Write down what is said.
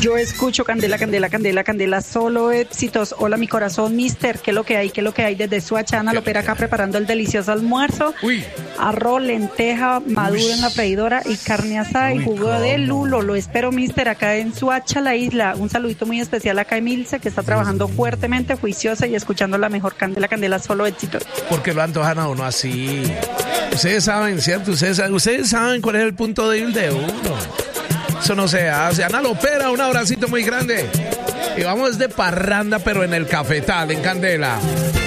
Yo escucho Candela, Candela, Candela, Candela, solo éxitos. Hola, mi corazón, mister. ¿Qué es lo que hay? ¿Qué es lo que hay? Desde Suachana, lo opera acá preparando el delicioso almuerzo. Uy. Arroz, lenteja, maduro en la freidora y carne asada y jugo de lulo. Lo espero, mister, acá en Suacha, la isla. Un saludito muy especial acá a Emilce, que está trabajando fuertemente, juiciosa y escuchando la mejor Candela, Candela, solo éxitos. Porque lo antojan a uno así. Ustedes saben, ¿cierto? Ustedes saben cuál es el punto débil de uno. Eso no se hace. Ana Lopera, un abracito muy grande. Y vamos de parranda, pero en el cafetal, en Candela.